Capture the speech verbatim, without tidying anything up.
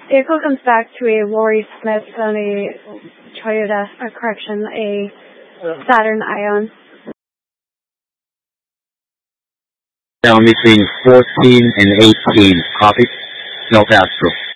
Vehicle comes back to a Rory Smith on a Toyota, or correction, a Saturn Ion. Down between fourteen and eighteen. Copy. No Castro.